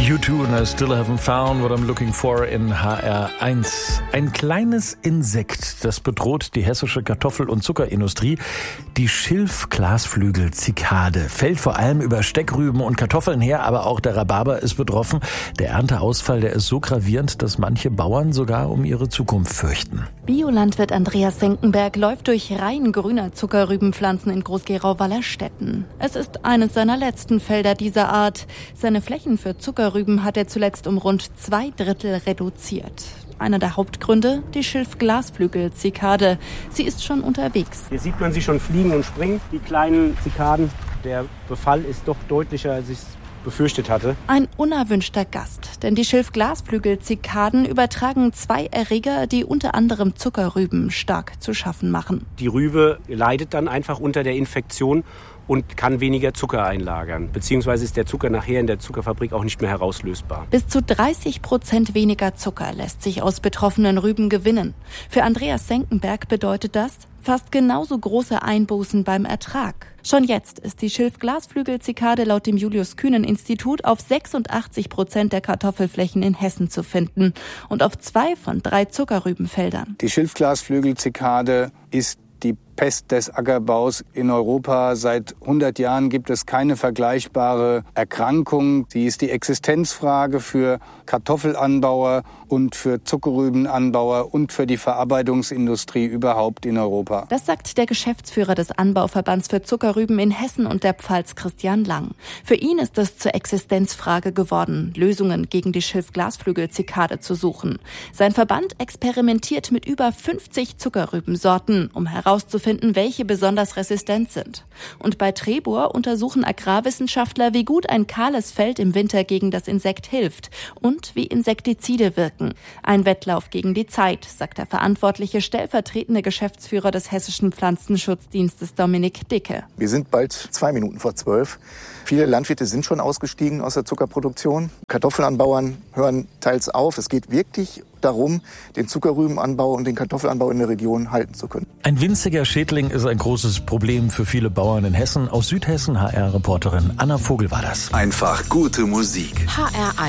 U2 and I still haven't found what I'm looking for in HR1. Ein kleines Insekt, das bedroht die hessische Kartoffel- und Zuckerindustrie. Die Schilfglasflügel-Zikade fällt vor allem über Steckrüben und Kartoffeln her, aber auch der Rhabarber ist betroffen. Der Ernteausfall, der ist so gravierend, dass manche Bauern sogar um ihre Zukunft fürchten. Biolandwirt Andreas Senckenberg läuft durch Reihen grüner Zuckerrübenpflanzen in Groß-Gerau-Wallerstetten. Es ist eines seiner letzten Felder dieser Art. Seine Flächen für Zuckerrüben hat er zuletzt um rund 2/3 reduziert. Einer der Hauptgründe, die Schilfglasflügel-Zikade. Sie ist schon unterwegs. Hier sieht man sie schon fliegen und springen, die kleinen Zikaden. Der Befall ist doch deutlicher, als ich es befürchtet hatte. Ein unerwünschter Gast, denn die Schilfglasflügel-Zikaden übertragen 2 Erreger, die unter anderem Zuckerrüben stark zu schaffen machen. Die Rübe leidet dann einfach unter der Infektion und kann weniger Zucker einlagern. Beziehungsweise ist der Zucker nachher in der Zuckerfabrik auch nicht mehr herauslösbar. Bis zu 30% weniger Zucker lässt sich aus betroffenen Rüben gewinnen. Für Andreas Senckenberg bedeutet das fast genauso große Einbußen beim Ertrag. Schon jetzt ist die Schilfglasflügel-Zikade laut dem Julius-Kühnen-Institut auf 86% der Kartoffelflächen in Hessen zu finden und auf 2 von 3 Zuckerrübenfeldern. Die Schilfglasflügel-Zikade ist die Pest des Ackerbaus in Europa. Seit 100 Jahren gibt es keine vergleichbare Erkrankung. Sie ist die Existenzfrage für Kartoffelanbauer und für Zuckerrübenanbauer und für die Verarbeitungsindustrie überhaupt in Europa. Das sagt der Geschäftsführer des Anbauverbands für Zuckerrüben in Hessen und der Pfalz, Christian Lang. Für ihn ist es zur Existenzfrage geworden, Lösungen gegen die Schilfglasflügel-Zikade zu suchen. Sein Verband experimentiert mit über 50 Zuckerrübensorten, um herauszufinden, welche besonders resistent sind. Und bei Trebur untersuchen Agrarwissenschaftler, wie gut ein kahles Feld im Winter gegen das Insekt hilft und wie Insektizide wirken. Ein Wettlauf gegen die Zeit, sagt der verantwortliche stellvertretende Geschäftsführer des Hessischen Pflanzenschutzdienstes Dominik Dicke. Wir sind bald 2 Minuten vor 12. Viele Landwirte sind schon ausgestiegen aus der Zuckerproduktion. Kartoffelanbauern hören teils auf. Es geht wirklich darum, den Zuckerrübenanbau und den Kartoffelanbau in der Region halten zu können. Ein winziger Schädling ist ein großes Problem für viele Bauern in Hessen. Aus Südhessen HR-Reporterin Anna Vogel war das. Einfach gute Musik. HR1